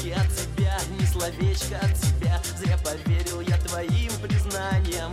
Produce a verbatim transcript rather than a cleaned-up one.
звуки от тебя, ни словечко от тебя. Зря поверил я твоим признаниям.